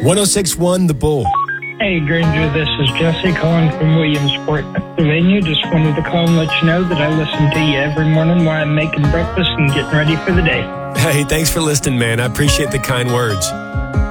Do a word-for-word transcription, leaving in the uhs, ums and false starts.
one oh six point one The Bull. Hey, Granger, this is Jesse calling from Williamsport, Pennsylvania. Just wanted to call and let you know that I listen to you every morning while I'm making breakfast and getting ready for the day. Hey, thanks for listening, man. I appreciate the kind words.